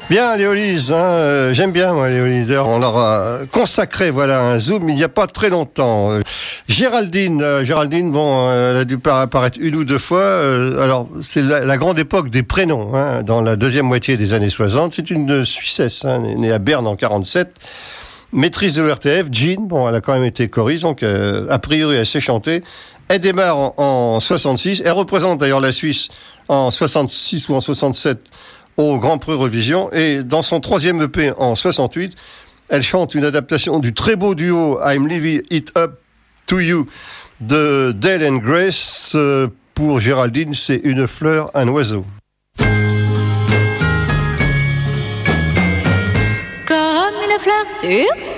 Bien, les Hollies, j'aime bien moi les Hollies. On leur a consacré un zoom il n'y a pas très longtemps. Géraldine, bon, elle a dû apparaître une ou deux fois. Alors c'est la grande époque des prénoms, dans la deuxième moitié des années 60. C'est une Suissesse, née à Berne en 47. Maîtrise de l'ERTF, Jean, bon, elle a quand même été choriste, donc a priori elle sait chanter. Elle démarre en 66. Elle représente d'ailleurs la Suisse en 66 ou en 67 au Grand Prix Eurovision. Et dans son troisième EP en 68, elle chante une adaptation du très beau duo I'm Leaving It Up to You de Dale and Grace. Pour Géraldine, c'est une fleur, un oiseau. Comme une fleur sur